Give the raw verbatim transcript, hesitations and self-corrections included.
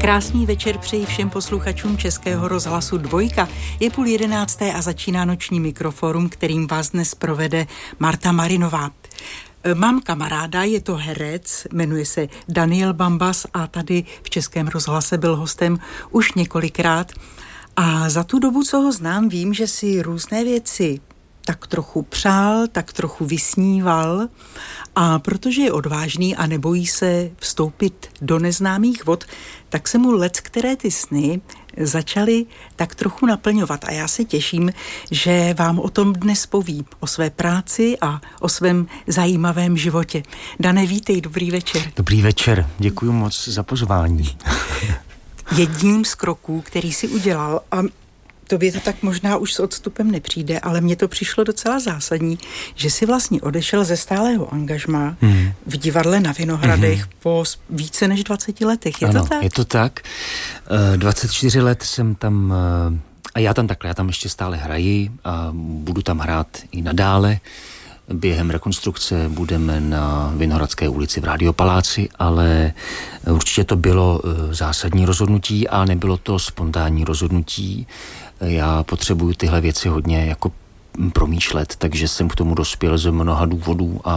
Krásný večer přeji všem posluchačům Českého rozhlasu Dvojka. Je půl jedenácté a začíná noční mikroforum, kterým vás dnes provede Marta Marinová. Mám kamaráda, je to herec, jmenuje se Daniel Bambas a tady v Českém rozhlase byl hostem už několikrát. A za tu dobu, co ho znám, vím, že si různé věci tak trochu přál, tak trochu vysníval a protože je odvážný a nebojí se vstoupit do neznámých vod, tak se mu leckteré ty sny začaly tak trochu naplňovat a já se těším, že vám o tom dnes poví, o své práci a o svém zajímavém životě. Dane, vítej, dobrý večer. Dobrý večer, děkuji moc za pozvání. Jedním z kroků, který si udělal, a tobě to tak možná už s odstupem nepřijde, ale mně to přišlo docela zásadní, že si vlastně odešel ze stálého angažmá hmm. v divadle na Vinohradech hmm. po více než dvaceti letech. Je ano, to tak? je to tak. dvacet čtyři let jsem tam, a já tam takhle, já tam ještě stále hraji a budu tam hrát i nadále. Během rekonstrukce budeme na Vinohradské ulici v Rádiopaláci, ale určitě to bylo zásadní rozhodnutí a nebylo to spontánní rozhodnutí. Já potřebuju tyhle věci hodně jako promýšlet, takže jsem k tomu dospěl ze mnoha důvodů a